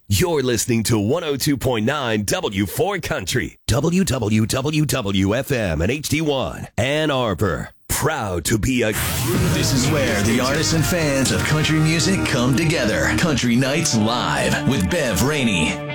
You're listening to 102.9 W4 Country, WWWFM and HD1, Ann Arbor. Proud to be a... This is where the artists and fans of country music come together. Country Nights Live with Bev Rainey.